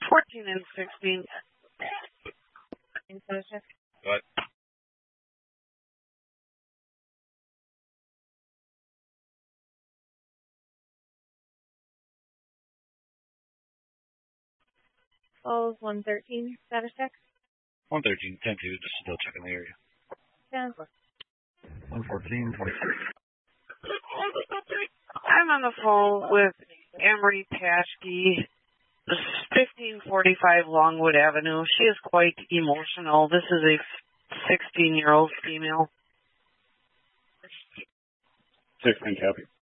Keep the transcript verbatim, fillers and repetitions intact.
fourteen and sixteen. What? Falls one thirteen, status check. one thirteen, ten two, just still checking the area. ten. one fourteen, twenty-six. I'm on the phone with Emery Paschke, fifteen forty-five Longwood Avenue. She is quite emotional. This is a sixteen-year-old female. sixteen, copy.